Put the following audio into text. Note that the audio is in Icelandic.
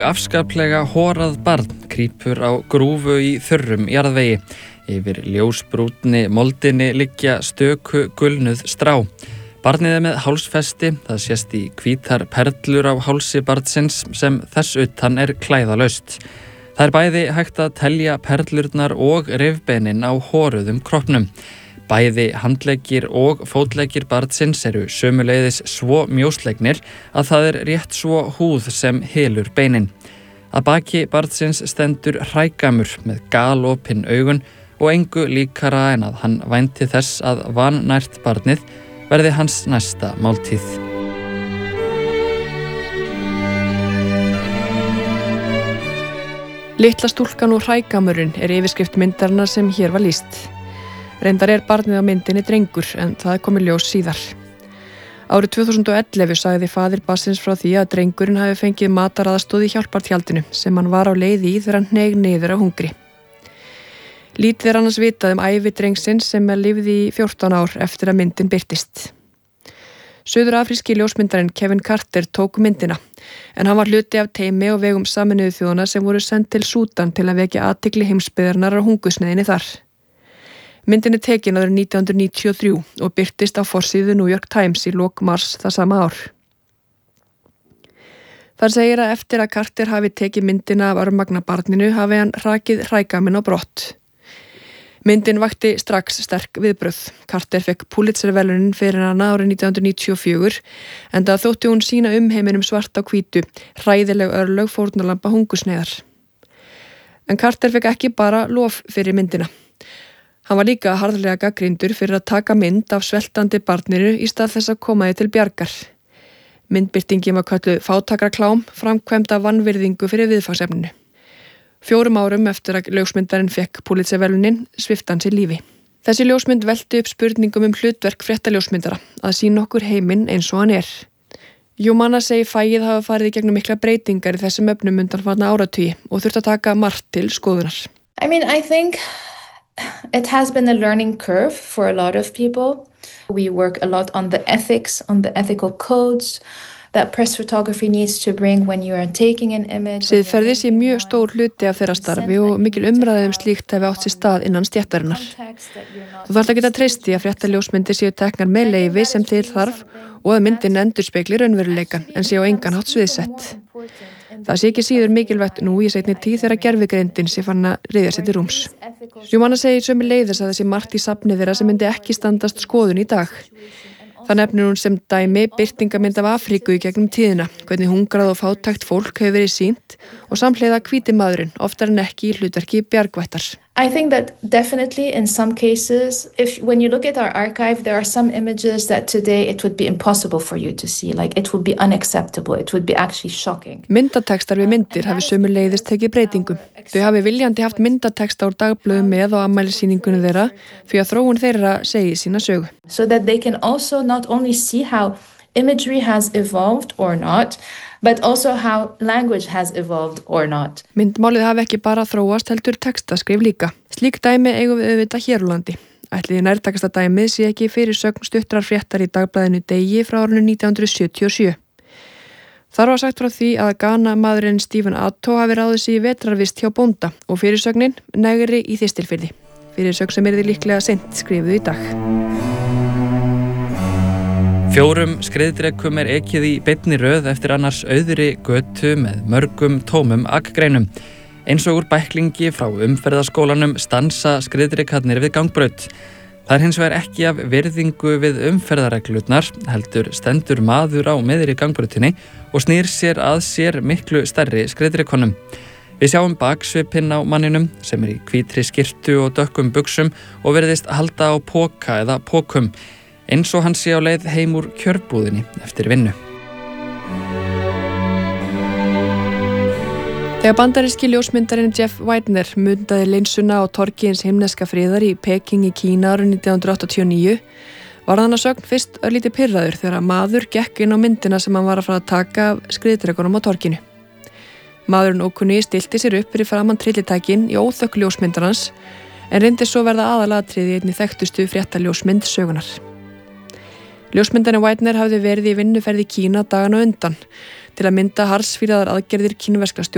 Afskaplega horað barn krýpur á grúfu í þurrum jarðvegi. Yfir ljósbrúnni moldinni liggja stöku gulnuð strá. Barnið með hálsfesti, það sést í hvítar perlur á hálsi barnsins sem þess utan klæðalaust. Það bæði hægt að telja perlurnar og rifbeinin á horuðum kroppnum. Bæði handleggir og fótleggir barnsins sömuleiðis svo mjóslegnir að það rétt svo húð sem hylur beinin. Að baki barnsins stendur hrægamur með galopin augun og engu líkara en að hann vænti þess að vannært barnið verði hans næsta máltíð. Litla stúlkan og hrægamurinn yfirskrift myndarinnar sem hér var lýst. Reyndar barnið á myndinni drengur en það komi ljós síðar. Árið 2011 sagði faðir barnsins frá því að drengurinn hafi fengið mataraðstoð í hjálpartjaldinu sem hann var á leið í þegar hann hneig niður af hungri. Lítið annars vitað ævi drengsins sem lifði í 14 ár eftir að myndin birtist. Suður-afríski ljósmyndarinn Kevin Carter tók myndina en hann var hluti af teymi á vegum Sameinuðu þjóðanna sem voru send til Súdan til að vekja athygli heimsbyggðarinnar á hungursneyðinni þar. Myndin tekin árið 1993 og birtist á forsíðu New York Times í lok mars það sama ár. Þar segir að eftir að Carter hafi tekið myndina af örmagna barninu hafi hann hrakið hrægaminn á brott. Myndin vakti strax sterk viðbrögð. Carter fekk Pulitzer-verðlaunin fyrir hana árið 1994 en það þótti hún sýna heiminum svart á hvítu, hræðileg örlög fórnarlamba hungursneyðar. En Carter fekk ekki bara lof fyrir myndina. Hann var líka harðlega gagnrýndur fyrir að taka mynd af sveltandi barninu í stað þess að koma því til bjargar. Myndbirtingin var kölluð fátækraklám, framkvæmd af vanvirðingu fyrir viðfangsefninu. 4 árum eftir að ljósmyndarinn fekk Pulitzer-verðlaunin svipti hann sér lífi. Þessi ljósmynd velti upp spurningum hlutverk fréttaljósmyndara, að sýna okkur heiminn eins og hann Humana segir fagið hafa farið í gegnum mikla breytingar í þessum efnum undanfarna áratugi og þurft að taka margt til skoðunar. I think it has been a learning curve for a lot of people. We work a lot on the ethics, on the ethical codes that press photography needs to bring when you are taking an image. Siðferði sé mjög stór hluti af þeirra starfi og mikil umræða slíkt hefur átt sér stað innan stéttarinnar. Þú þarft að geta treyst í að fréttaljósmyndir séu teknar með leyfi sem til þarf og að myndin endurspegli raunveruleikann en sé á engan hátt sviðsett. Það sé ekki síður mikilvægt nú í seinni tíð þegar gervigreindin sé farin að ryðja sér til rúms. Humana segir sömuleiðis að það sé margt í safni þeirra sem myndi ekki standast skoðun í dag. Það nefnir hún sem dæmi birtingamynd af Afríku í gegnum tíðina, hvernig hungrað og fátækt fólk hefur verið sýnt og samhliða hvíti maðurinn, oftar en ekki í hlutverki bjargvættar. I think that definitely in some cases, when you look at our archive, there are some images that today it would be impossible for you to see, like it would be unacceptable, it would be actually shocking. Myndatekstar við myndir hafi sömuleiðis tekið breytingum. Þau hafi viljandi haft myndateksta úr dagblöðum með og afmælissýningunum þeirra því að þróun þeirra segi sína sögu. So that they can also not only see how imagery has evolved or not, but also how language has evolved or not. Myndmálið hafi ekki bara þróast heldur textaskrif líka. Slík dæmi eigum við auðvitað hér á landi. Ætliði nærtækasta dæmið sé ekki fyrirsögn stuttrar fréttar í dagblaðinu Degi frá árinu 1977. Þar var sagt frá því að Ghana maðurinn Stephen Ato hafi ráðið sig í vetrarvist hjá bónda og fyrirsögnin Negri í Þistilfirði. Fyrirsögn sem yrði líklega seint skrifuð í dag. 4 skriðdrekum ekið í beinni röð eftir annars auðri götu með mörgum tómum akgreinum. Eins og úr bæklingi frá umferðaskólanum stansa skriðdrekarnir við gangbraut. Það hins vegar ekki af virðingu við umferðareglurnar, heldur stendur maður á miðri gangbrautinni og snýr sér að sér miklu stærri skriðdrekunum. Við sjáum baksvipinn á manninum sem í hvítri skyrtu og dökkum buxum og virðist halda á poka eða pokum. Eins og hann sé á leið heim úr kjörbúðinni eftir vinnu. Þegar bandaríski ljósmyndarinn Jeff Widener mundaði linsuna á torgi hins himneska friðar í Peking í Kína árið 1989, var hann að sögn fyrst örlítið pirraður þegar maður gekk inn á myndina sem hann var að fara að taka af skriðdrekunum á torginu. Maðurinn ókunni stilti sér upp fyrir framan trillitækin í óþökk ljósmyndarans en reyndi svo verða aðalatriði í einni þekktustu fréttaljósmynd sögunar. Ljósmyndarinn Widener hafði verið í vinnuferð í Kína dagana undan til að mynda harðsvíraðar aðgerðir kínverskra stjórnvalda